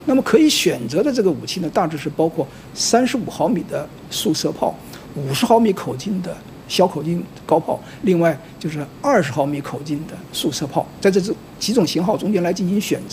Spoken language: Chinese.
那么可以选择的这个武器呢，大致是包括35毫米的速射炮、50毫米口径的小口径高炮，另外就是20毫米口径的速射炮，在这几种型号中间来进行选择。